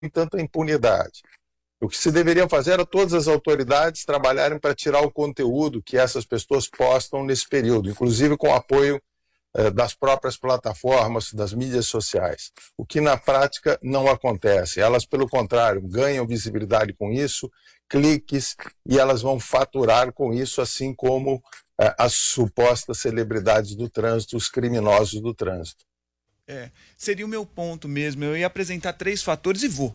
tanta impunidade. O que se deveria fazer era todas as autoridades trabalharem para tirar o conteúdo que essas pessoas postam nesse período, inclusive com o apoio das próprias plataformas, das mídias sociais, o que na prática não acontece. Elas, pelo contrário, ganham visibilidade com isso, cliques, e elas vão faturar com isso, assim como as supostas celebridades do trânsito, os criminosos do trânsito. Seria o meu ponto mesmo. Eu ia apresentar três fatores e vou.